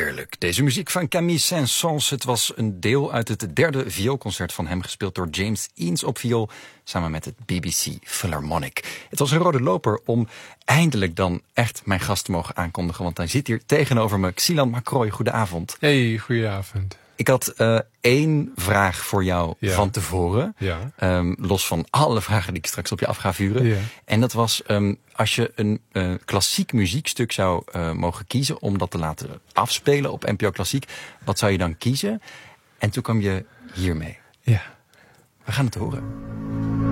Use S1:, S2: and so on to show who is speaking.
S1: Heerlijk. Deze muziek van Camille Saint-Saëns. Het was een deel uit het derde vioolconcert van hem, gespeeld door James Eanes op viool, samen met het BBC Philharmonic. Het was een rode loper om eindelijk dan echt mijn gast te mogen aankondigen, want hij zit hier tegenover me. Xilan Macroy, goedenavond.
S2: Hey, goedenavond.
S1: Ik had één vraag voor jou van tevoren.
S2: Ja.
S1: Los van alle vragen die ik straks op je af ga vuren.
S2: Ja.
S1: En dat was, als je een klassiek muziekstuk zou mogen kiezen om dat te laten afspelen op NPO Klassiek, wat zou je dan kiezen? En toen kwam je hiermee.
S2: Ja.
S1: We gaan het horen.